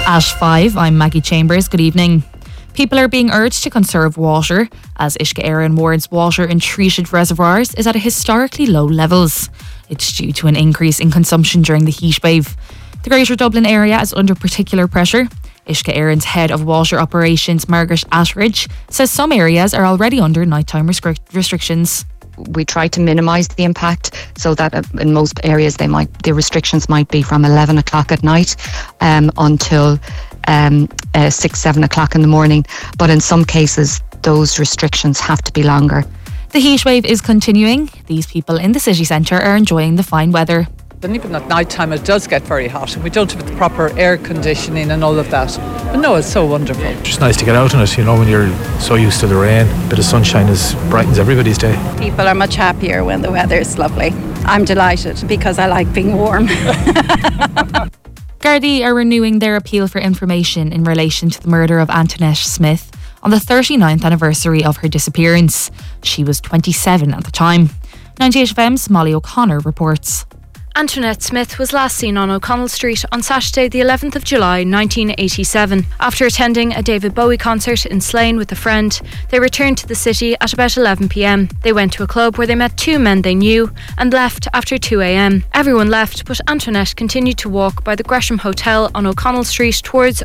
At 5, I'm Maggie Chambers. Good evening. People are being urged to conserve water as Uisce Éireann wards water in treated reservoirs is at historically low levels. It's due to an increase in consumption during the heatwave. The Greater Dublin area is under particular pressure. Uisce Éireann's head of water operations, Margaret Attridge, says some areas are already under nighttime restrictions. We try to minimise the impact so that in most areas the restrictions might be from 11 o'clock at night until 6-7 o'clock in the morning, but in some cases those restrictions have to be longer. The heatwave is continuing. These people in the city centre are enjoying the fine weather. And even at night time it does get very hot and we don't have the proper air conditioning and all of that. But no, it's so wonderful. It's just nice to get out in it, when you're so used to the rain. A bit of sunshine brightens everybody's day. People are much happier when the weather is lovely. I'm delighted because I like being warm. Gardaí are renewing their appeal for information in relation to the murder of Antoinette Smith on the 39th anniversary of her disappearance. She was 27 at the time. 98FM's Molly O'Connor reports. Antoinette Smith was last seen on O'Connell Street on Saturday the 11th of July 1987. After attending a David Bowie concert in Slane with a friend, they returned to the city at about 11pm. They went to a club where they met two men they knew and left after 2am. Everyone left, but Antoinette continued to walk by the Gresham Hotel on O'Connell Street towards